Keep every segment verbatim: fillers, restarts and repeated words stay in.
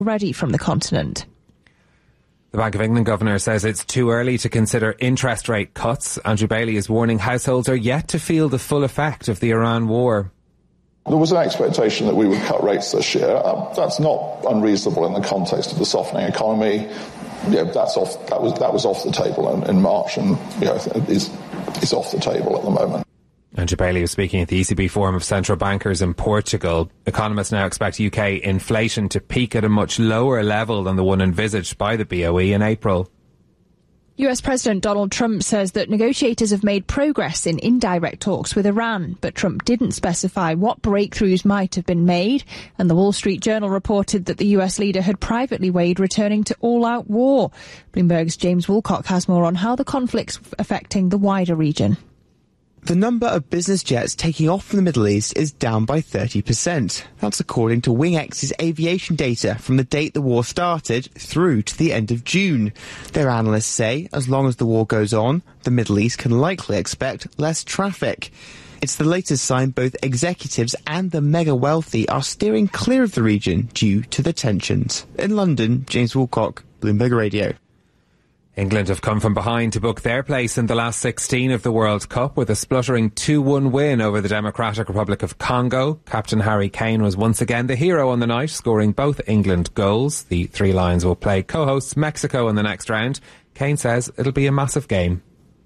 already from the continent. The Bank of England governor says it's too early to consider interest rate cuts. Andrew Bailey is warning households are yet to feel the full effect of the Iran war. There was an expectation that we would cut rates this year. Um, that's not unreasonable in the context of the softening economy. Yeah, that's off. That was that was off the table in, in March, and you know, is is off the table at the moment. Andrew Bailey was speaking at the E C B Forum of Central Bankers in Portugal. Economists now expect U K inflation to peak at a much lower level than the one envisaged by the B O E in April. U S President Donald Trump says that negotiators have made progress in indirect talks with Iran, but Trump didn't specify what breakthroughs might have been made, and the Wall Street Journal reported that the U S leader had privately weighed returning to all-out war. Bloomberg's James Woolcock has more on how the conflict's affecting the wider region. The number of business jets taking off from the Middle East is down by thirty percent. That's according to WingX's aviation data from the date the war started through to the end of June. Their analysts say as long as the war goes on, the Middle East can likely expect less traffic. It's the latest sign both executives and the mega wealthy are steering clear of the region due to the tensions. In London, James Woolcock, Bloomberg Radio. England have come from behind to book their place in the last sixteen of the World Cup with a spluttering two one win over the Democratic Republic of Congo. Captain Harry Kane was once again the hero on the night, scoring both England goals. The Three Lions will play co-hosts Mexico in the next round. Kane says it'll be a massive game.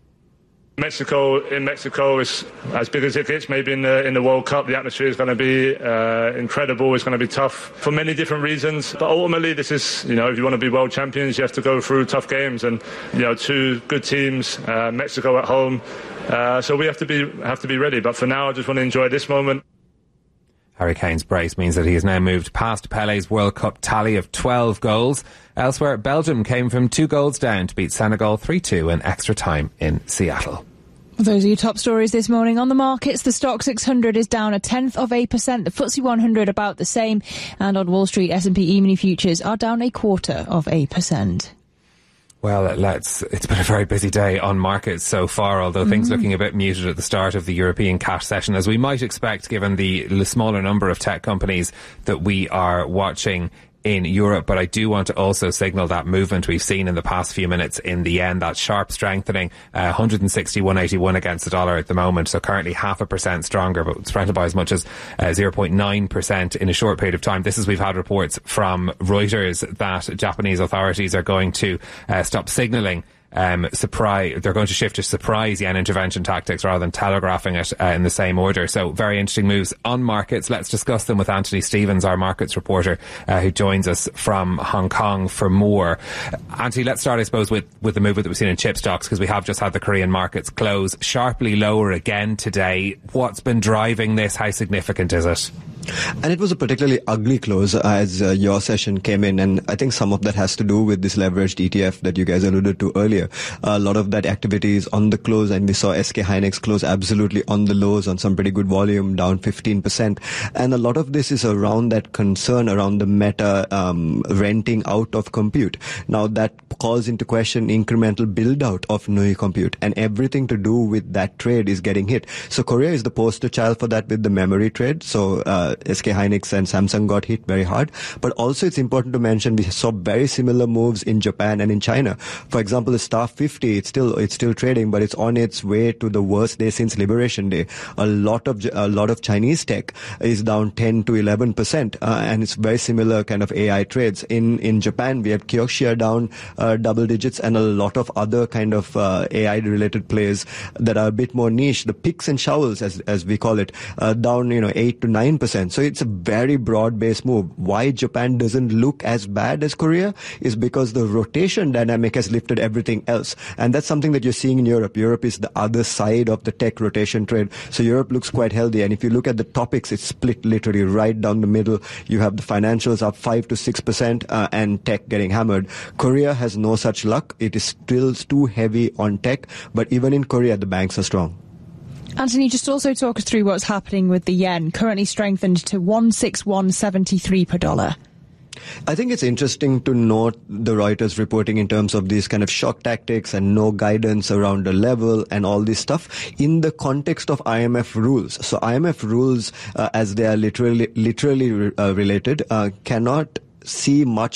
Mexico in Mexico is as big as it gets. Maybe in the in the World Cup, the atmosphere is going to be uh, incredible. It's going to be tough for many different reasons. But ultimately, this is, you know, if you want to be world champions, you have to go through tough games. And you know, two good teams, uh, Mexico at home. Uh, so we have to be have to be ready. But for now, I just want to enjoy this moment. Harry Kane's brace means that he has now moved past Pele's World Cup tally of twelve goals. Elsewhere, Belgium came from two goals down to beat Senegal three two in extra time in Seattle. Those are your top stories this morning. On the markets, the Stock six hundred is down a tenth of a percent. The F T S E one hundred about the same. And on Wall Street, S and P E-mini futures are down a quarter of a percent. Well, let's, it's been a very busy day on markets so far, although mm-hmm. things looking a bit muted at the start of the European cash session, as we might expect given the smaller number of tech companies that we are watching in Europe. But I do want to also signal that movement we've seen in the past few minutes in the yen, that sharp strengthening, uh, one sixty, one eighty-one against the dollar at the moment, so currently half a percent stronger, but strengthened by as much as uh, zero point nine percent in a short period of time. This is, we've had reports from Reuters that Japanese authorities are going to uh, stop signalling Um, surprise, they're going to shift to surprise yen intervention tactics rather than telegraphing it uh, in the same order. So very interesting moves on markets. Let's discuss them with Anthony Stevens, our markets reporter, uh, who joins us from Hong Kong for more. Uh, Anthony, let's start, I suppose, with, with the movement that we've seen in chip stocks, because we have just had the Korean markets close sharply lower again today. What's been driving this? How significant is it? And it was a particularly ugly close as uh, your session came in, and I think some of that has to do with this leveraged E T F that you guys alluded to earlier. A lot of that activity is on the close, and we saw S K Hynix close absolutely on the lows on some pretty good volume, down fifteen percent. And a lot of this is around that concern around the Meta um, renting out of compute. Now that calls into question incremental build out of new compute, and everything to do with that trade is getting hit. So Korea is the poster child for that with the memory trade. So uh, S K Hynix and Samsung got hit very hard. But also it's important to mention we saw very similar moves in Japan and in China. For example, the Star fifty, it's still it's still trading, but it's on its way to the worst day since Liberation Day. A lot of a lot of Chinese tech is down ten to eleven percent, uh, and it's very similar kind of A I trades. In in Japan, we have Kioxia down uh, double digits, and a lot of other kind of uh, A I related plays that are a bit more niche. The picks and shovels, as as we call it, uh, down you know eight to nine percent. So it's a very broad based move. Why Japan doesn't look as bad as Korea is because the rotation dynamic has lifted everything else. And that's something that you're seeing in Europe. Europe is the other side of the tech rotation trade. So Europe looks quite healthy. And if you look at the topics, it's split literally right down the middle. You have the financials up five to six percent uh, and tech getting hammered. Korea has no such luck. It is still too heavy on tech. But even in Korea, the banks are strong. Anthony, just also talk us through what's happening with the yen, currently strengthened to one sixty-one seventy-three per dollar. I think it's interesting to note the Reuters reporting in terms of these kind of shock tactics and no guidance around the level and all this stuff in the context of I M F rules. So I M F rules, uh, as they are literally literally uh, related, uh, cannot see much